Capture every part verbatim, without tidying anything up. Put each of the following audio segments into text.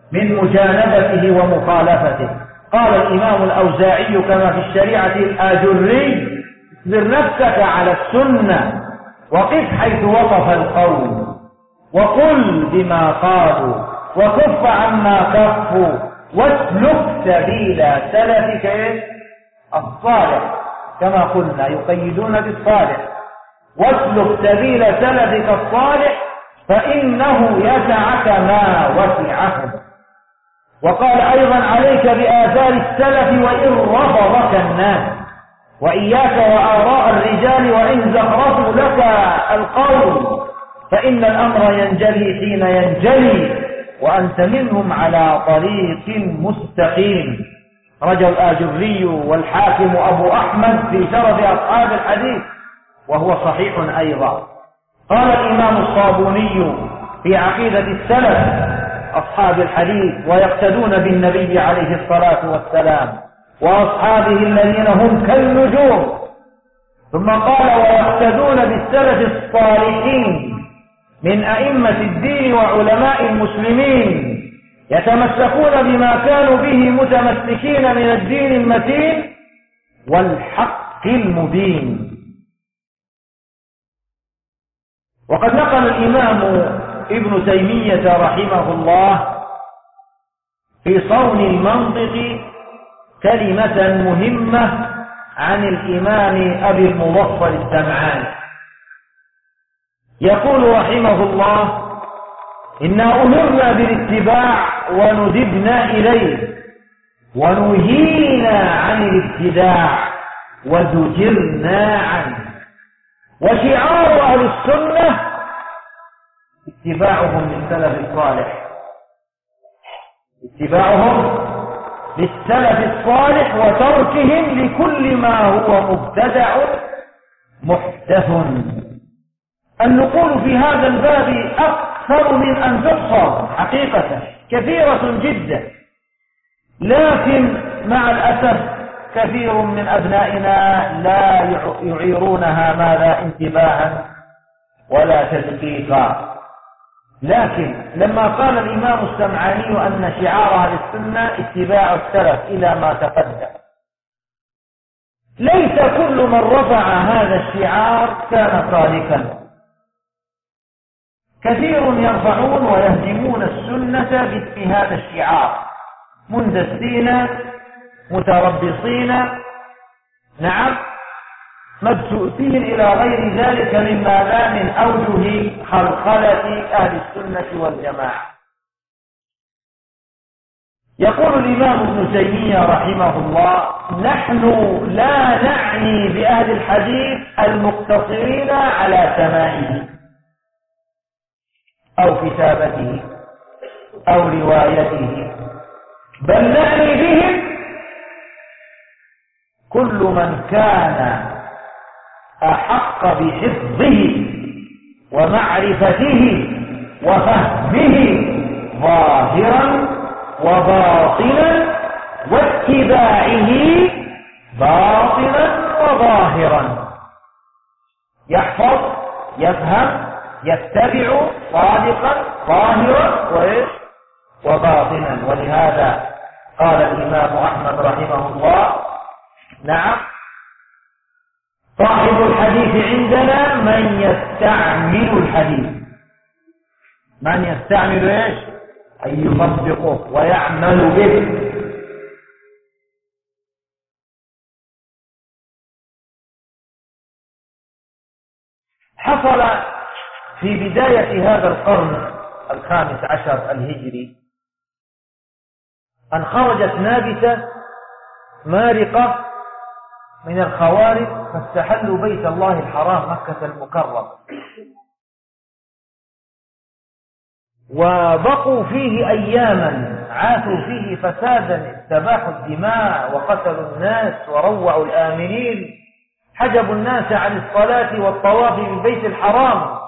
من مجانبته ومخالفته. قال الإمام الأوزاعي كما في الشريعة الآجري: اصبر نفسك على السنة وقف حيث وقف القوم وقل بما قالوا وكف عما كفوا واسلك سبيل سلفك الصالح، كما قلنا يقيدون بالصالح، واسلك سبيل سلفك الصالح فإنه يسعك ما وسعهم. وقال أيضا: عليك بآثار السلف وإن رفضك الناس، وإياك وآراء الرجال وإن زخرفوا لك القول، فإن الأمر ينجلي حين ينجلي وأنت منهم على طريق مستقيم. رجى الآجري والحاكم أبو أحمد في شرف أصحاب الحديث، وهو صحيح أيضا. قال الإمام الصابوني في عقيدة السلف أصحاب الحديث: ويقتدون بالنبي عليه الصلاة والسلام وأصحابه الذين هم كالنجوم. ثم قال: ويقتدون بالسلف الصالحين من أئمة الدين وعلماء المسلمين، يتمسكون بما كانوا به متمسكين من الدين المتين والحق المبين. وقد نقل الإمام ابن تيمية رحمه الله في صون المنطق كلمة مهمة عن الإمام أبي المظفر السمعاني، يقول رحمه الله: إنا أمرنا بالاتباع وندبنا إليه ونهينا عن الابتداع وزجرنا عنه. وشعار أهل السنة اتباعهم للسلف الصالح، اتباعهم للسلف الصالح وتركهم لكل ما هو مبتدع محدث. النقول في هذا الباب أكثر من أن تحصر حقيقة، كثيرة جدا، لكن مع الأسف كثير من أبنائنا لا يعيرونها ماذا انتباها ولا تدقيقا. لكن لما قال الإمام السمعاني أن شعار أهل السنة اتباع السلف إلى ما تقدم، ليس كل من رفع هذا الشعار كان صادقا. كثير يرفعون ويهدمون السنة باسم هذا الشعار، مندسين متربصين، نعم، مبسوطين إلى غير ذلك مما لا من أوجه خلخلة أهل السنة والجماعة. يقول الإمام ابن تيمية رحمه الله: نحن لا نعني بأهل الحديث المقتصرين على سماعه أو كتابته أو روايته، بل نعني بهم كل من كان أحق بحفظه ومعرفته وفهمه ظاهرا وباطنا واتباعه باطنا وظاهرا. يحفظ، يفهم، يتبع صادقا ظاهرا وباطنا. ولهذا قال الإمام أحمد رحمه الله: نعم، صاحب الحديث عندنا من يستعمل الحديث. من يستعمل ايش؟ أن يطبقه ويعمل به. حصل في بداية هذا القرن الخامس عشر الهجري أن خرجت نابتة مارقة من الخوارج فاستحلوا بيت الله الحرام مكة المكرم، وبقوا فيه أياما عاثوا فيه فسادا، استباحوا الدماء وقتلوا الناس وروعوا الآمنين، حجبوا الناس عن الصلاة والطواف بالبيت الحرام.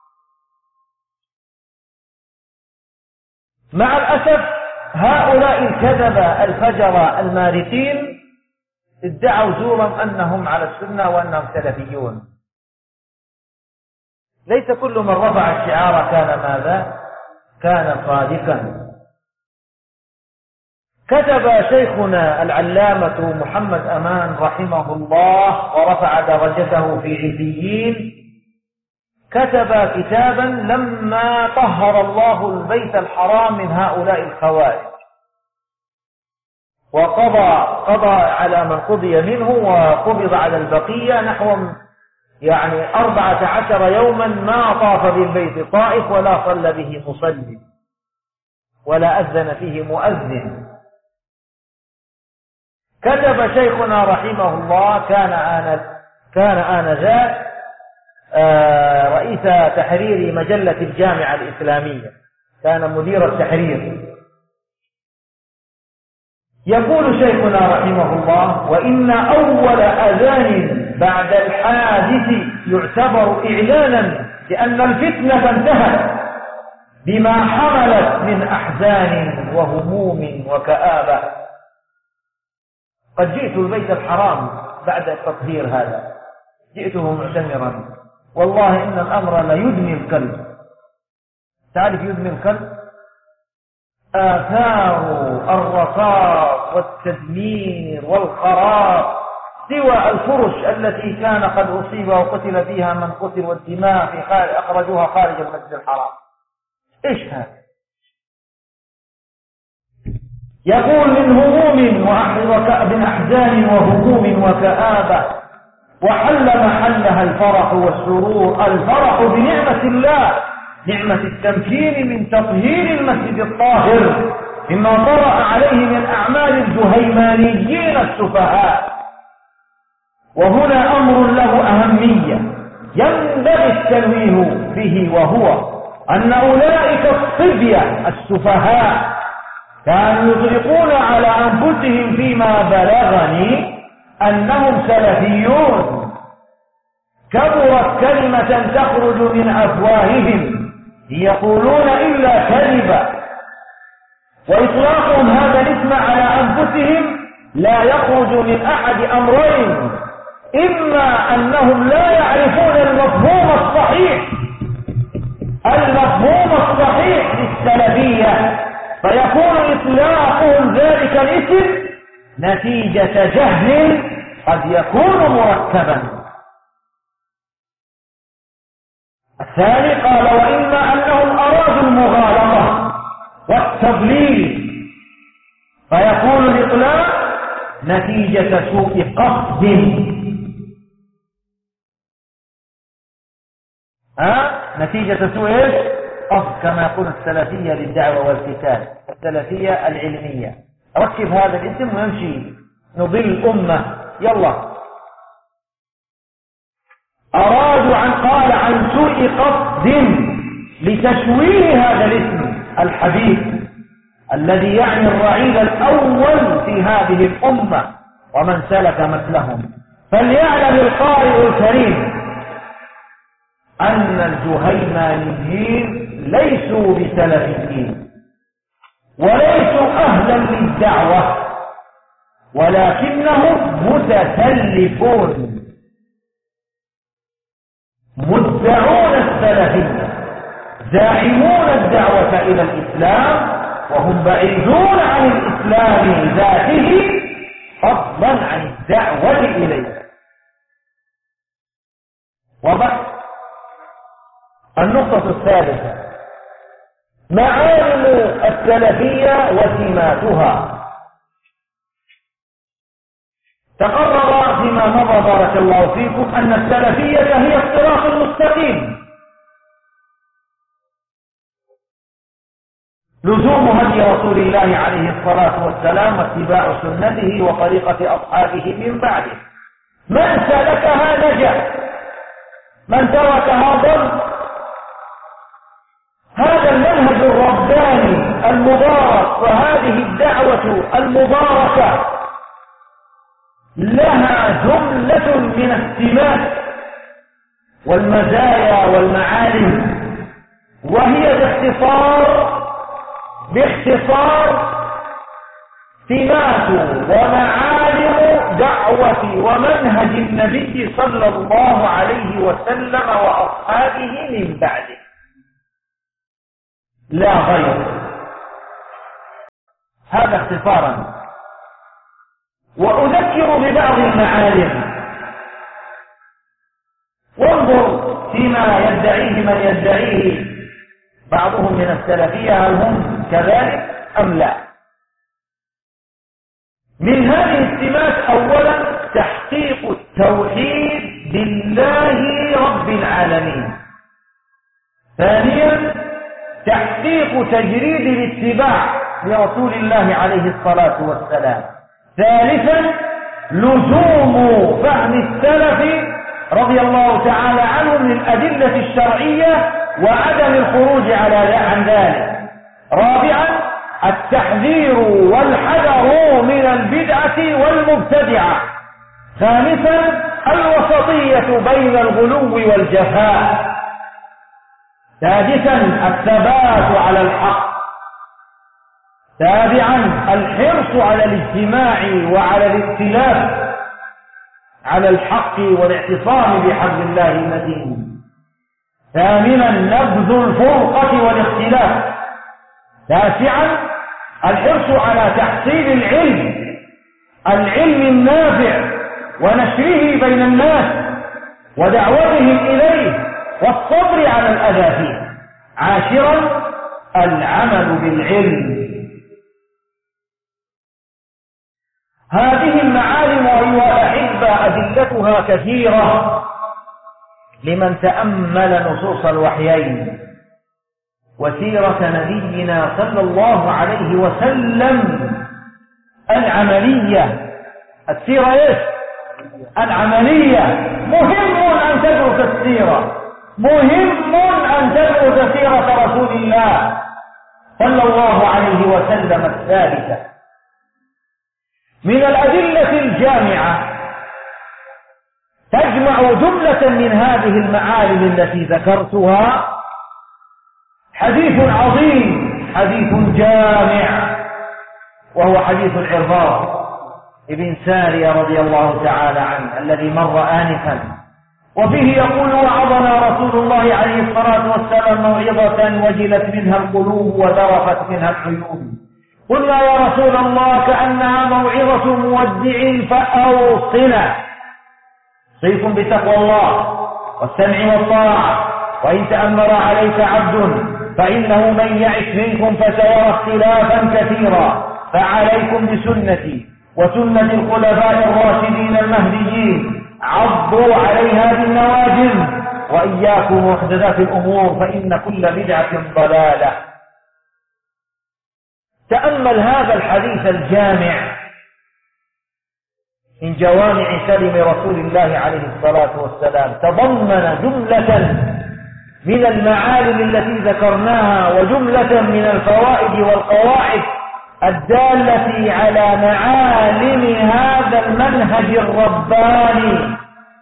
مع الأسف هؤلاء الكذبة الفجرة المارقين ادعوا زورا أنهم على السنة وأنهم سلفيون. ليس كل من رفع الشعار كان ماذا؟ كان صادقا. كتب شيخنا العلامة محمد أمان رحمه الله ورفع درجته في عليين، كتب كتابا لما طهر الله البيت الحرام من هؤلاء الخوارج، وقضى قضى على من قضي منه وقبض على البقية نحو يعني أربعة عشر يوما ما طاف بالبيت طائف ولا صلى به مصلي ولا أذن فيه مؤذن. كتب شيخنا رحمه الله كان آن كان آنذاك رئيس تحرير مجلة الجامعة الإسلامية، كان مدير التحرير. يقول شيخنا رحمه الله: وإن أول أذان بعد الحادث يعتبر إعلانا بأن الفتنة انتهت بما حملت من أحزان وهموم وكآبة. قد جئت البيت الحرام بعد التطهير هذا، جئته معتمرا، والله إن الأمر لا يدمي القلب. تعرف يدمي القلب؟ آثار الرصاص والتدمير والخراب، سوى الفرش التي كان قد أصيب وقتل فيها من قتل، والدماء في خارج أخرجوها خارج المسجد الحرام. إيش هذا؟ يقول: من هموم من أحزان وهموم وكآبة، وحل محلها الفرح والسرور، الفرح بنعمة الله، نعمة التمكين من تطهير المسجد الطاهر مما طرأ عليه من أعمال الجهيمانيين السفهاء. وهنا أمر له أهمية ينبغي التنويه به، وهو أن أولئك الصبية السفهاء كانوا يطلقون على أنفسهم فيما بلغني أنهم سلفيون. كبرت كلمة تخرج من أفواههم يقولون إلا كذبا، وإطلاقهم هذا الاسم على أنفسهم لا يخرج من أحد أمرين: إما أنهم لا يعرفون المفهوم الصحيح المفهوم الصحيح للسلفية، فيكون إطلاقهم ذلك الاسم نتيجة جهل قد يكون مركبا. الثاني قال: وإما أنهم أرادوا المغالطة والتضليل، فيكون الإطلاق نتيجة سوء قصد. ها؟ نتيجة سوء إيش؟ قصد، كما يقول السلفية للدعوة والقتال، السلفية العلمية. ركب هذا الاسم ويمشي نضل الأمة. يلا، أرادوا عن قال عن سوء قصد لتشويه هذا الاسم الحديث الذي يعني الرعيل الأول في هذه الأمة ومن سلك مثلهم. فليعلم القارئ الكريم أن الجهيمانيين ليسوا بسلفيين وليسوا أهلا للدعوة، ولكنهم متسلفون مدعون السلفية، زاعمون الدعوة إلى الإسلام، وهم بعيدون عن الإسلام ذاته فضلا عن الدعوة إليه. واضح؟ النقطة الثالثة: معالم السلفية وسماتها. تقرر فيما مضى بارك الله فيكم أن السلفية هي الصراط المستقيم، لزوم هدي رسول الله عليه الصلاة والسلام واتباع سنته وطريقة أصحابه من بعده. من سلكها نجا، من تركها ضل. هذا المنهج الرباني المبارك وهذه الدعوة المباركة لها جملة من السمات والمزايا والمعالم، وهي باختصار باختصار سمات ومعالم دعوة ومنهج النبي صلى الله عليه وسلم وأصحابه من بعده، لا غير. هذا اختصارا. وأذكر ببعض المعالم. وانظر فيما يدعيه من يدعيه بعضهم من السلفية، هل هم كذلك أم لا؟ من هذه السمات أولا تحقيق التوحيد بالله رب العالمين. ثانيا تحقيق تجريد الاتباع لرسول الله عليه الصلاة والسلام. ثالثا لزوم فهم السلف رضي الله تعالى عنهم للأدلة الشرعية وعدم الخروج على عن ذلك. رابعا التحذير والحذر من البدعة والمبتدعة. خامسا الوسطية بين الغلو والجفاء. سادسا الثبات على الحق. سابعا الحرص على الاجتماع وعلى الائتلاف على الحق والاعتصام بحبل الله المتين. ثامنا نبذ الفرقة والاختلاف. تاسعا الحرص على تحصيل العلم العلم النافع ونشره بين الناس ودعوتهم إليه والصبر على الأذى فيه. عاشرا العمل بالعلم. هذه المعالم أيها الأحبة أدلتها كثيرة لمن تأمل نصوص الوحيين وسيرة نبينا صلى الله عليه وسلم العملية. السيرة إيش؟ العملية. مهم أن تدرس السيرة، مهم أن تدرس سيرة رسول الله صلى الله عليه وسلم الثابتة. من الأدلة الجامعة تجمع جملة من هذه المعالم التي ذكرتها حديث عظيم، حديث جامع، وهو حديث العرباض ابن سارية رضي الله تعالى عنه الذي مر آنفا، وفيه يقول: وعظنا رسول الله عليه الصلاة والسلام موعظة وجلت منها القلوب وذرفت منها العيون. قلنا: يا رسول الله كأنها موعظة مودع فأوصنا. صيكم بتقوى الله والسمع والطاعة، وإن تأمر عليك عبد فإنه من يعش منكم فسيرى اختلافا كثيرا، فعليكم بسنتي وسنة الخلفاء الراشدين المهديين، عضوا عليها بالنواجذ، وإياكم محدثات الأمور فإن كل بدعة ضلالة. تأمل هذا الحديث الجامع من جوامع كلم رسول الله عليه الصلاة والسلام، تضمن جملة من المعالم التي ذكرناها وجملة من الفوائد والقواعد الدالة على معالم هذا المنهج الرباني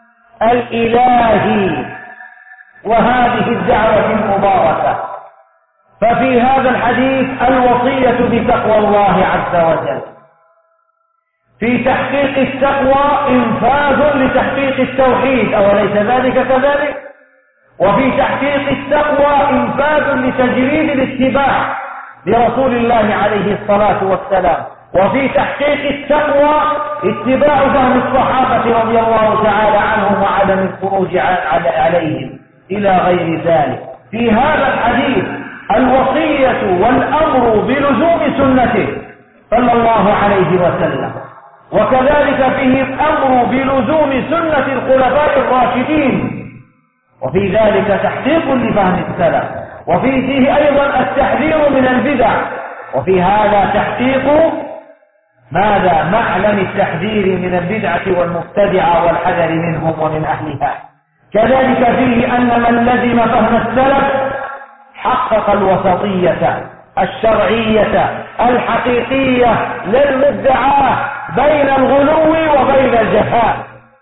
الإلهي وهذه الدعوة المباركة. ففي هذا الحديث الوصية بتقوى الله عز وجل. في تحقيق التقوى إنفاذ لتحقيق التوحيد، أوليس ذلك كذلك؟ وفي تحقيق التقوى إنفاذ لتجريد الاتباع لرسول الله عليه الصلاة والسلام. وفي تحقيق التقوى اتباع فهم الصحابة رضي الله تعالى عنهم وعدم الخروج عليهم إلى غير ذلك. في هذا الحديث الوصية والأمر بلزوم سنته صلى الله عليه وسلم، وكذلك فيه الأمر بلزوم سنة الخلفاء الراشدين، وفي ذلك تحقيق لفهم السلف، وفي فيه أيضا التحذير من البدع، وفي هذا تحقيق ماذا؟ معلم التحذير من البدعة والمبتدعة والحذر منهم ومن أهلها. كذلك فيه أن من لزم فهم السلف حقق الوسطية الشرعية الحقيقية للمدعاة بين الغلو وبين الجفاء،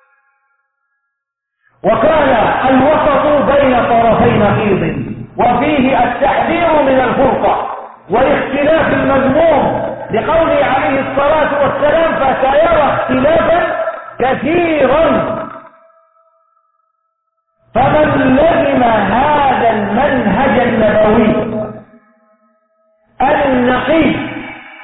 وكان الوسط بين طرفي نقيض، وفيه التحذير من الفرقة والاختلاف المذموم، لقوله عليه الصلاة والسلام: فسيرى اختلافا كثيرا. فمن لزم هذا المنهج النبوي النقي